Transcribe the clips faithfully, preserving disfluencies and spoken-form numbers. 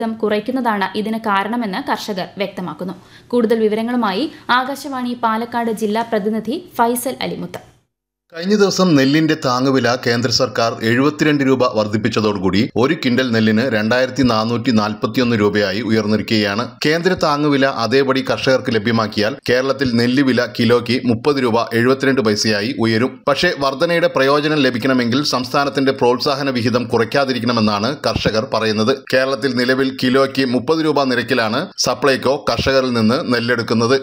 കുറയ്ക്കുന്നതാണ് ഇതിന് കാരണമെന്ന് കർഷകർ വ്യക്തമാക്കുന്നു. കൂടുതൽ വിവരങ്ങളുമായി ആകാശവാണി പാലക്കാട് ജില്ലാ പ്രതിനിധി ഫൈസൽ അലിമുത്ത്. കഴിഞ്ഞ ദിവസം നെല്ലിന്റെ താങ്ങുവില കേന്ദ്ര സർക്കാർ എഴുപത്തിരണ്ട് രൂപ വർദ്ധിപ്പിച്ചതോടുകൂടി ഒരു ക്വിന്റൽ നെല്ലിന് രണ്ടായിരത്തി നാനൂറ്റി നാൽപ്പത്തിയൊന്ന് രൂപയായി ഉയർന്നിരിക്കുകയാണ്. കേന്ദ്ര താങ്ങുവില അതേപടി കർഷകർക്ക് ലഭ്യമാക്കിയാൽ കേരളത്തിൽ നെല്ല് വില കിലോയ്ക്ക് മുപ്പത് രൂപ എഴുപത്തിരണ്ട് പൈസയായി ഉയരും. പക്ഷേ വർധനയുടെ പ്രയോജനം ലഭിക്കണമെങ്കിൽ സംസ്ഥാനത്തിന്റെ പ്രോത്സാഹന വിഹിതം കുറയ്ക്കാതിരിക്കണമെന്നാണ് കർഷകർ പറയുന്നത്. കേരളത്തിൽ നിലവിൽ കിലോയ്ക്ക് മുപ്പത് രൂപ നിരക്കിലാണ് സപ്ലൈകോ കർഷകരിൽ നിന്ന് നെല്ലെടുക്കുന്നത്.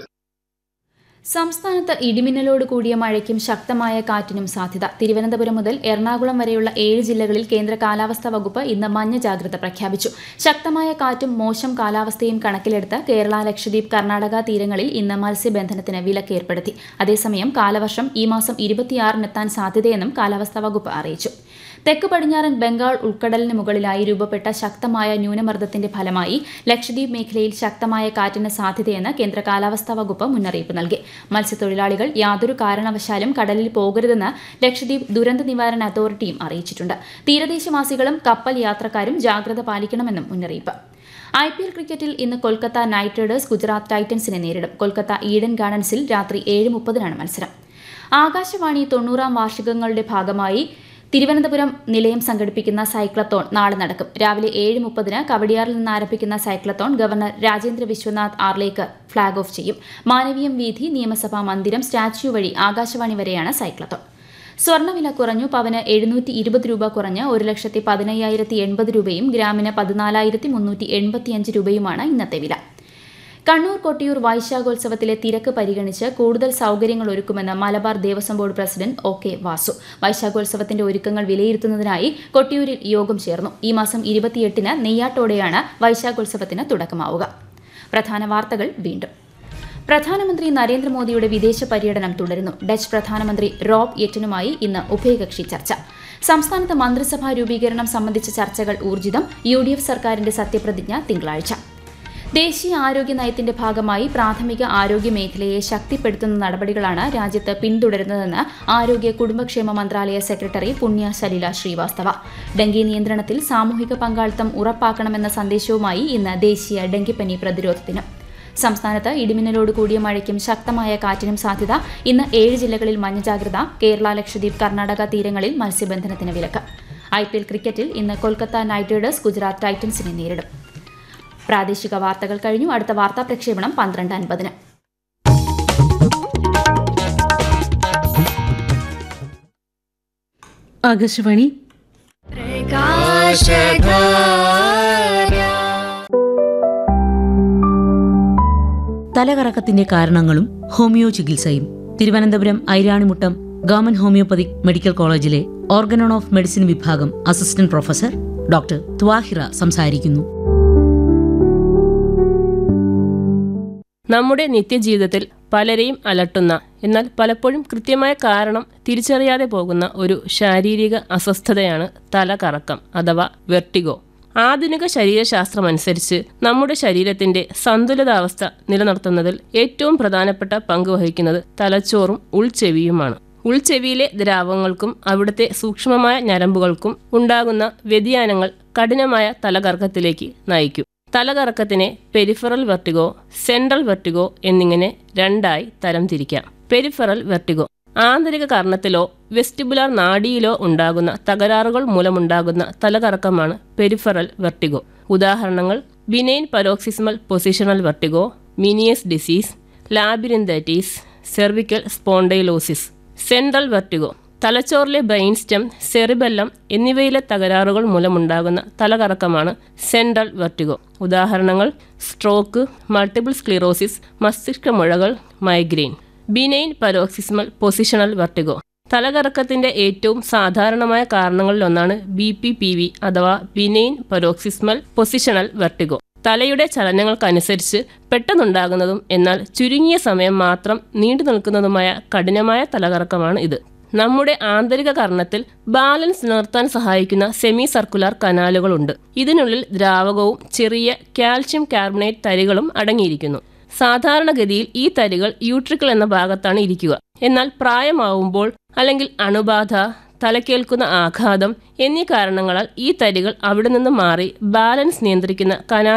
സംസ്ഥാനത്ത് ഇടിമിന്നലോട് കൂടിയ മഴയ്ക്കും ശക്തമായ കാറ്റിനും സാധ്യത. തിരുവനന്തപുരം മുതൽ എറണാകുളം വരെയുള്ള ഏഴ് ജില്ലകളിൽ കേന്ദ്ര കാലാവസ്ഥാ വകുപ്പ് ഇന്ന് മഞ്ഞ ജാഗ്രത പ്രഖ്യാപിച്ചു. ശക്തമായ കാറ്റും മോശം കാലാവസ്ഥയും കണക്കിലെടുത്ത് കേരള, ലക്ഷദ്വീപ്, കർണാടക തീരങ്ങളിൽ ഇന്ന് മത്സ്യബന്ധനത്തിന് വിലക്ക് ഏർപ്പെടുത്തി. അതേസമയം കാലവർഷം ഈ മാസം ഇരുപത്തിയാറിനെത്താൻ സാധ്യതയെന്നും കാലാവസ്ഥാ വകുപ്പ് അറിയിച്ചു. തെക്ക് പടിഞ്ഞാറൻ ബംഗാൾ ഉൾക്കടലിന് മുകളിലായി രൂപപ്പെട്ട ശക്തമായ ന്യൂനമർദ്ദത്തിന്റെ ഫലമായി ലക്ഷദ്വീപ് മേഖലയിൽ ശക്തമായ കാറ്റിന് സാധ്യതയെന്ന് കേന്ദ്ര കാലാവസ്ഥാ വകുപ്പ് മുന്നറിയിപ്പ് നൽകി. മത്സ്യത്തൊഴിലാളികൾ യാതൊരു കാരണവശാലും കടലിൽ പോകരുതെന്ന് ലക്ഷദ്വീപ് ദുരന്ത നിവാരണ അതോറിറ്റിയും അറിയിച്ചിട്ടുണ്ട്. തീരദേശവാസികളും കപ്പൽ യാത്രക്കാരും ജാഗ്രത പാലിക്കണമെന്നും മുന്നറിയിപ്പ്. ഐ പി എൽ ക്രിക്കറ്റിൽ ഇന്ന് കൊൽക്കത്ത നൈറ്റ് റൈഡേഴ്സ് ഗുജറാത്ത് ടൈറ്റൻസിനെ നേരിടും. കൊൽക്കത്ത ഈഡൻ ഗാർഡൻസിൽ രാത്രി ഏഴ് മുപ്പതിനാണ് മത്സരം. ആകാശവാണി തൊണ്ണൂറാം വാർഷികങ്ങളുടെ ഭാഗമായി തിരുവനന്തപുരം നിലയം സംഘടിപ്പിക്കുന്ന സൈക്ലത്തോൺ നാളെ നടക്കും. രാവിലെ ഏഴ് മുപ്പതിന് കവടിയാറിൽ നിന്ന് ആരംഭിക്കുന്ന cyclothon governor Rajendra Vishwanath Arlekar flag off ചെയ്യും. മാനവീയം വീഥി, നിയമസഭാ മന്ദിരം, സ്റ്റാച്യു വഴി ആകാശവാണി വരെയാണ് സൈക്ലത്തോൺ. സ്വർണ്ണവില കുറഞ്ഞു. പവന് എഴുന്നൂറ്റി ഇരുപത് രൂപ കുറഞ്ഞ് ഒരു ലക്ഷത്തി പതിനയ്യായിരത്തി എൺപത് രൂപയും ഗ്രാമിന് പതിനാലായിരത്തി മുന്നൂറ്റി എൺപത്തിയഞ്ച് രൂപയുമാണ് ഇന്നത്തെ വില. കണ്ണൂർ കൊട്ടിയൂർ വൈശാഖോത്സവത്തിലെ തിരക്ക് പരിഗണിച്ച് കൂടുതൽ സൌകര്യങ്ങൾ ഒരുക്കുമെന്ന് Malabar Devaswom board president O K Vasu. വൈശാഖോത്സവത്തിന്റെ ഒരുക്കങ്ങൾ വിലയിരുത്തുന്നതിനായി കൊട്ടിയൂരിൽ യോഗം ചേർന്നു. ഈ മാസം ഇരുപത്തിയെട്ടിന് നെയ്യാട്ടോടെയാണ് വൈശാഖോത്സവത്തിന് തുടക്കമാവുക. പ്രധാന വാർത്തകൾ വീണ്ടും. പ്രധാനമന്ത്രി നരേന്ദ്രമോദിയുടെ വിദേശ പര്യടനം തുടരുന്നു. ഡച്ച് പ്രധാനമന്ത്രി റോബ് യെറ്റനുമായി ഇന്ന് ഉഭയകക്ഷി ചർച്ച. സംസ്ഥാനത്ത് മന്ത്രിസഭാ രൂപീകരണം സംബന്ധിച്ച ചർച്ചകൾ ഊർജിതം. യു ഡി എഫ് സർക്കാരിന്റെ സത്യപ്രതിജ്ഞ തിങ്കളാഴ്ച. ദേശീയ ആരോഗ്യ നയത്തിന്റെ ഭാഗമായി പ്രാഥമിക ആരോഗ്യ മേഖലയെ ശക്തിപ്പെടുത്തുന്ന നടപടികളാണ് രാജ്യത്ത് പിന്തുടരുന്നതെന്ന് ആരോഗ്യ കുടുംബക്ഷേമ മന്ത്രാലയ സെക്രട്ടറി പുണ്യ സലില ശ്രീവാസ്തവ. ഡെങ്കി നിയന്ത്രണത്തിൽ സാമൂഹിക പങ്കാളിത്തം ഉറപ്പാക്കണമെന്ന സന്ദേശവുമായി ഇന്ന് ദേശീയ ഡെങ്കിപ്പനി പ്രതിരോധ ദിനം. സംസ്ഥാനത്ത് ഇടിമിന്നലോട് കൂടിയ മഴയ്ക്കും ശക്തമായ കാറ്റിനും സാധ്യത. ഇന്ന് ഏഴ് ജില്ലകളിൽ മഞ്ഞ ജാഗ്രത. കേരള, ലക്ഷദ്വീപ്, കർണാടക തീരങ്ങളിൽ മത്സ്യബന്ധനത്തിന് വിലക്ക്. ഐ പി എൽ ക്രിക്കറ്റിൽ ഇന്ന് കൊൽക്കത്ത നൈറ്റ് റൈഡേഴ്സ് ഗുജറാത്ത് ടൈറ്റൻസിനെ നേരിടും. പ്രാദേശിക വാർത്തകൾ കഴിഞ്ഞു. അടുത്ത വാർത്താ പ്രക്ഷേപണം പന്ത്രണ്ട് അൻപതിന്. ആകാശവാണി തലകറക്കത്തിന്റെ കാരണങ്ങളും ഹോമിയോ ചികിത്സയും. Thiruvananthapuram Iranimuttam government homoeopathic medical കോളേജിലെ ഓർഗനോൺ ഓഫ് മെഡിസിൻ വിഭാഗം അസിസ്റ്റന്റ് പ്രൊഫസർ ഡോക്ടർ ത്വാഹിറ സംസാരിക്കുന്നു. നമ്മുടെ നിത്യജീവിതത്തിൽ പലരെയും അലട്ടുന്ന, എന്നാൽ പലപ്പോഴും കൃത്യമായ കാരണം തിരിച്ചറിയാതെ പോകുന്ന ഒരു ശാരീരിക അസ്വസ്ഥതയാണ് തലകറക്കം അഥവാ വെർട്ടിഗോ. ആധുനിക ശരീരശാസ്ത്രമനുസരിച്ച് നമ്മുടെ ശരീരത്തിന്റെ സന്തുലിതാവസ്ഥ നിലനിർത്തുന്നതിൽ ഏറ്റവും പ്രധാനപ്പെട്ട പങ്ക് വഹിക്കുന്നത് തലച്ചോറും ഉൾച്ചെവിയുമാണ്. ഉൾച്ചെവിയിലെ ദ്രാവകങ്ങൾക്കും അവിടുത്തെ സൂക്ഷ്മമായ ഞരമ്പുകൾക്കും ഉണ്ടാകുന്ന വ്യതിയാനങ്ങൾ കഠിനമായ തലകറക്കത്തിലേക്ക് നയിക്കും. തലകറക്കത്തിനെ പെരിഫറൽ വെർട്ടിഗോ, സെൻട്രൽ വെർട്ടിഗോ എന്നിങ്ങനെ രണ്ടായി തരംതിരിക്കാം. പെരിഫറൽ വെർട്ടിഗോ ആന്തരിക കർണത്തിലോ വെസ്റ്റിബുലാർ നാഡിയിലോ ഉണ്ടാകുന്ന തകരാറുകൾ മൂലമുണ്ടാകുന്ന തലകറക്കമാണ് പെരിഫറൽ വെർട്ടിഗോ. ഉദാഹരണങ്ങൾ: benign paroxysmal positional vertigo, Ménière's disease, ലാബിരിന്തൈറ്റിസ്, cervical spondylosis. Central vertigo തലച്ചോറിലെ ബ്രെയിൻ സ്റ്റെം, സെറിബെല്ലം എന്നിവയിലെ തകരാറുകൾ മൂലമുണ്ടാകുന്ന തലകറക്കമാണ് സെൻട്രൽ വെർട്ടിഗോ. ഉദാഹരണങ്ങൾ: സ്ട്രോക്ക്, മൾട്ടിപ്പിൾ സ്ക്ലിറോസിസ്, മസ്തിഷ്ക മുഴകൾ, migraine. Benign paroxysmal positional vertigo തലകറക്കത്തിന്റെ ഏറ്റവും സാധാരണമായ കാരണങ്ങളിലൊന്നാണ് ബി പി പി വി അഥവാ ബിനൈൻ പരോക്സിസ്മൽ പൊസിഷണൽ വെർട്ടിഗോ. തലയുടെ ചലനങ്ങൾക്കനുസരിച്ച് പെട്ടെന്നുണ്ടാകുന്നതും എന്നാൽ ചുരുങ്ങിയ സമയം മാത്രം നീണ്ടു നിൽക്കുന്നതുമായ കഠിനമായ തലകറക്കമാണ് ഇത്. നമ്മുടെ ആന്തരിക കർണത്തിൽ ബാലൻസ് നിലനിർത്താൻ സഹായിക്കുന്ന സെമി സർക്കുലർ കനാലുകളുണ്ട്. ഇതിനുള്ളിൽ ദ്രാവകവും ചെറിയ കാൽഷ്യം കാർബണേറ്റ് തരികളും അടങ്ങിയിരിക്കുന്നു. സാധാരണഗതിയിൽ ഈ തരികൾ യൂട്രിക്കിൾ എന്ന ഭാഗത്താണ് ഇരിക്കുക. എന്നാൽ പ്രായമാവുമ്പോൾ അല്ലെങ്കിൽ അണുബാധ, തലക്കേൽക്കുന്ന ആഘാതം എന്നീ കാരണങ്ങളാൽ ഈ തരികൾ അവിടെ നിന്ന് മാറി ബാലൻസ് നിയന്ത്രിക്കുന്ന കനാൽ